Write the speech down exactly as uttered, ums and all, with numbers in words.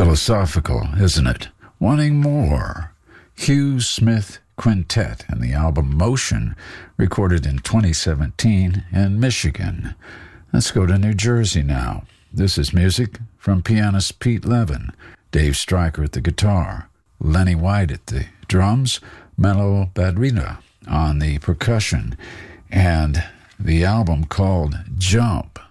philosophical, isn't it? Wanting more. Hugh Smith Quintet and the album Motion, recorded in twenty seventeen in Michigan. Let's go to New Jersey now. This is music from pianist Pete Levin, Dave Stryker at the guitar, Lenny White at the drums, Melo Badrina on the percussion, and the album called Jump.